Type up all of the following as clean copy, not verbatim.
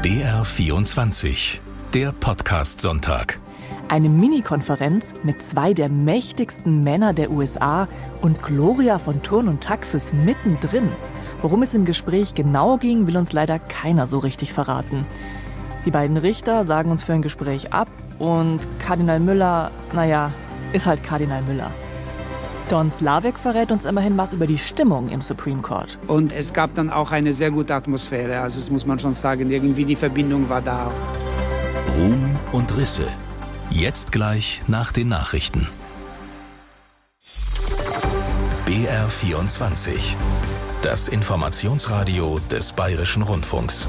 BR24, der Podcast-Sonntag. Eine Mini-Konferenz mit zwei der mächtigsten Männer der USA und Gloria von Thurn und Taxis mittendrin. Worum es im Gespräch genau ging, will uns leider keiner so richtig verraten. Die beiden Richter sagen uns für ein Gespräch ab und Kardinal Müller, ist halt Kardinal Müller. Don Slavek verrät uns immerhin was über die Stimmung im Supreme Court. Und es gab dann auch eine sehr gute Atmosphäre, also das muss man schon sagen, irgendwie die Verbindung war da. Ruhm und Risse. Jetzt gleich nach den Nachrichten. BR24, das Informationsradio des Bayerischen Rundfunks.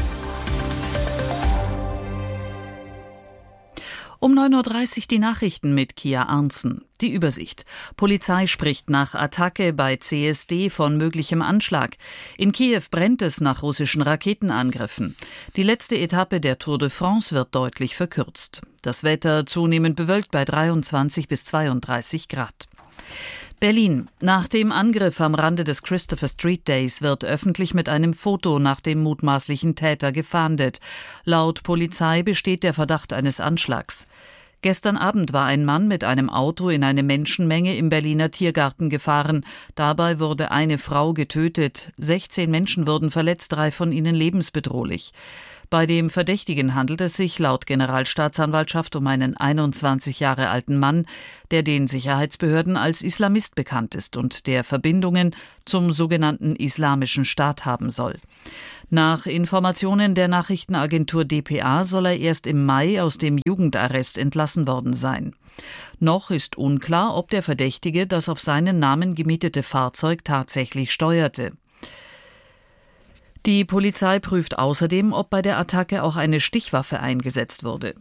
Um 9.30 Uhr die Nachrichten mit Kia Arntzen. Die Übersicht. Polizei spricht nach Attacke bei CSD von möglichem Anschlag. In Kiew brennt es nach russischen Raketenangriffen. Die letzte Etappe der Tour de France wird deutlich verkürzt. Das Wetter zunehmend bewölkt bei 23 bis 32 Grad. Berlin. Nach dem Angriff am Rande des Christopher Street Days wird öffentlich mit einem Foto nach dem mutmaßlichen Täter gefahndet. Laut Polizei besteht der Verdacht eines Anschlags. Gestern Abend war ein Mann mit einem Auto in eine Menschenmenge im Berliner Tiergarten gefahren. Dabei wurde eine Frau getötet. 16 Menschen wurden verletzt, 3 von ihnen lebensbedrohlich. Bei dem Verdächtigen handelt es sich laut Generalstaatsanwaltschaft um einen 21 Jahre alten Mann, der den Sicherheitsbehörden als Islamist bekannt ist und der Verbindungen zum sogenannten Islamischen Staat haben soll. Nach Informationen der Nachrichtenagentur dpa soll er erst im Mai aus dem Jugendarrest entlassen worden sein. Noch ist unklar, ob der Verdächtige das auf seinen Namen gemietete Fahrzeug tatsächlich steuerte. Die Polizei prüft außerdem, ob bei der Attacke auch eine Stichwaffe eingesetzt wurde.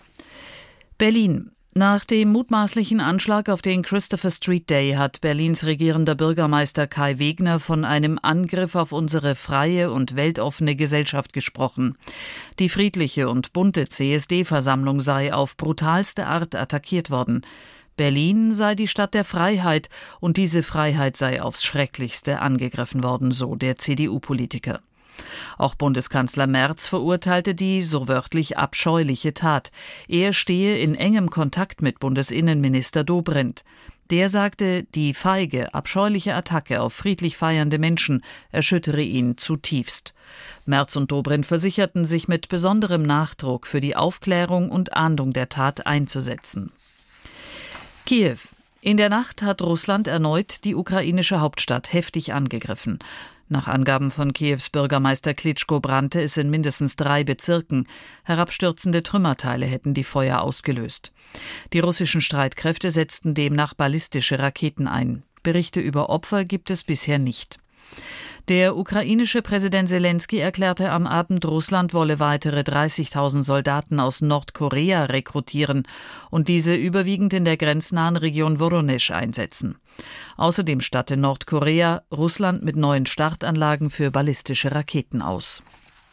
Berlin. Nach dem mutmaßlichen Anschlag auf den Christopher Street Day hat Berlins regierender Bürgermeister Kai Wegner von einem Angriff auf unsere freie und weltoffene Gesellschaft gesprochen. Die friedliche und bunte CSD-Versammlung sei auf brutalste Art attackiert worden. Berlin sei die Stadt der Freiheit und diese Freiheit sei aufs Schrecklichste angegriffen worden, so der CDU-Politiker. Auch Bundeskanzler Merz verurteilte die, so wörtlich, abscheuliche Tat. Er stehe in engem Kontakt mit Bundesinnenminister Dobrindt. Der sagte, die feige, abscheuliche Attacke auf friedlich feiernde Menschen erschüttere ihn zutiefst. Merz und Dobrindt versicherten, sich mit besonderem Nachdruck für die Aufklärung und Ahndung der Tat einzusetzen. Kiew. In der Nacht hat Russland erneut die ukrainische Hauptstadt heftig angegriffen. Nach Angaben von Kiews Bürgermeister Klitschko brannte es in mindestens 3 Bezirken. Herabstürzende Trümmerteile hätten die Feuer ausgelöst. Die russischen Streitkräfte setzten demnach ballistische Raketen ein. Berichte über Opfer gibt es bisher nicht. Der ukrainische Präsident Selenskyj erklärte am Abend, Russland wolle weitere 30.000 Soldaten aus Nordkorea rekrutieren und diese überwiegend in der grenznahen Region Woronesch einsetzen. Außerdem statte Nordkorea Russland mit neuen Startanlagen für ballistische Raketen aus.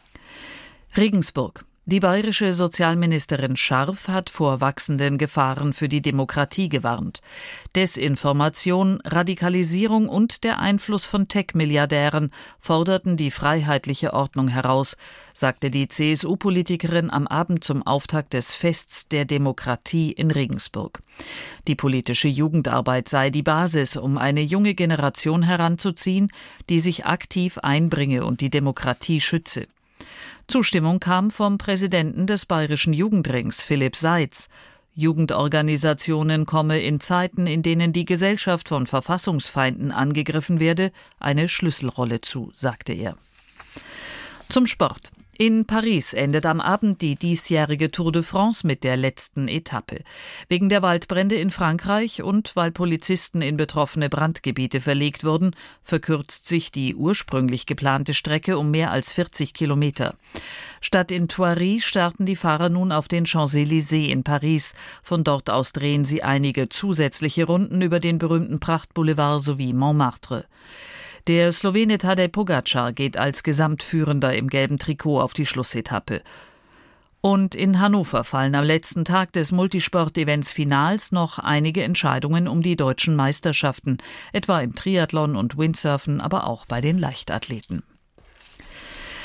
Regensburg. Die bayerische Sozialministerin Scharf hat vor wachsenden Gefahren für die Demokratie gewarnt. Desinformation, Radikalisierung und der Einfluss von Tech-Milliardären forderten die freiheitliche Ordnung heraus, sagte die CSU-Politikerin am Abend zum Auftakt des Fests der Demokratie in Regensburg. Die politische Jugendarbeit sei die Basis, um eine junge Generation heranzuziehen, die sich aktiv einbringe und die Demokratie schütze. Zustimmung kam vom Präsidenten des Bayerischen Jugendrings, Philipp Seitz. Jugendorganisationen komme in Zeiten, in denen die Gesellschaft von Verfassungsfeinden angegriffen werde, eine Schlüsselrolle zu, sagte er. Zum Sport. In Paris endet am Abend die diesjährige Tour de France mit der letzten Etappe. Wegen der Waldbrände in Frankreich und weil Polizisten in betroffene Brandgebiete verlegt wurden, verkürzt sich die ursprünglich geplante Strecke um mehr als 40 Kilometer. Statt in Thoiry starten die Fahrer nun auf den Champs-Élysées in Paris. Von dort aus drehen sie einige zusätzliche Runden über den berühmten Prachtboulevard sowie Montmartre. Der Slowene Tadej Pogačar geht als Gesamtführender im gelben Trikot auf die Schlussetappe. Und in Hannover fallen am letzten Tag des Multisport-Events Finals noch einige Entscheidungen um die deutschen Meisterschaften, etwa im Triathlon und Windsurfen, aber auch bei den Leichtathleten.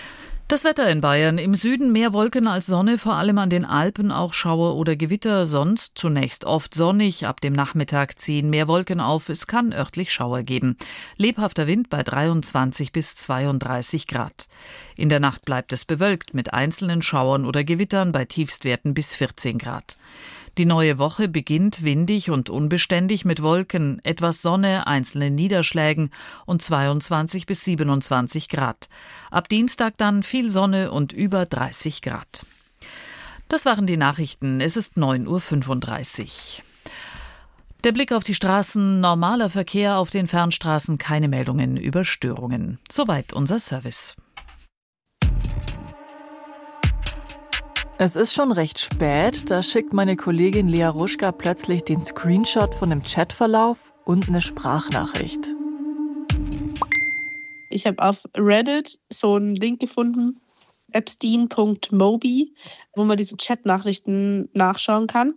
Das Wetter in Bayern. Im Süden mehr Wolken als Sonne, vor allem an den Alpen auch Schauer oder Gewitter. Sonst zunächst oft sonnig. Ab dem Nachmittag ziehen mehr Wolken auf. Es kann örtlich Schauer geben. Lebhafter Wind bei 23 bis 32 Grad. In der Nacht bleibt es bewölkt mit einzelnen Schauern oder Gewittern bei Tiefstwerten bis 14 Grad. Die neue Woche beginnt windig und unbeständig mit Wolken, etwas Sonne, einzelnen Niederschlägen und 22 bis 27 Grad. Ab Dienstag dann viel Sonne und über 30 Grad. Das waren die Nachrichten. Es ist 9:35 Uhr. Der Blick auf die Straßen, normaler Verkehr auf den Fernstraßen, keine Meldungen über Störungen. Soweit unser Service. Es ist schon recht spät, da schickt meine Kollegin Lea Ruschka plötzlich den Screenshot von dem Chatverlauf und eine Sprachnachricht. Ich habe auf Reddit so einen Link gefunden, epstein.mobi, wo man diese Chatnachrichten nachschauen kann.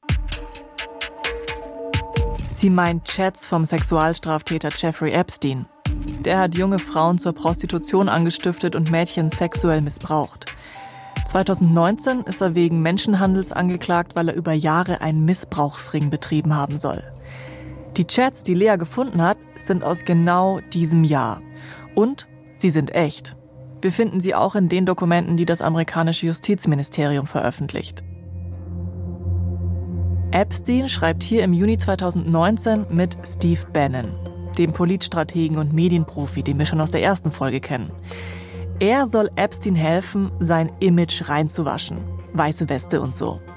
Sie meint Chats vom Sexualstraftäter Jeffrey Epstein. Der hat junge Frauen zur Prostitution angestiftet und Mädchen sexuell missbraucht. 2019 ist er wegen Menschenhandels angeklagt, weil er über Jahre einen Missbrauchsring betrieben haben soll. Die Chats, die Lea gefunden hat, sind aus genau diesem Jahr. Und sie sind echt. Wir finden sie auch in den Dokumenten, die das amerikanische Justizministerium veröffentlicht. Epstein schreibt hier im Juni 2019 mit Steve Bannon, dem Politstrategen und Medienprofi, den wir schon aus der ersten Folge kennen. Er soll Epstein helfen, sein Image reinzuwaschen. Weiße Weste und so.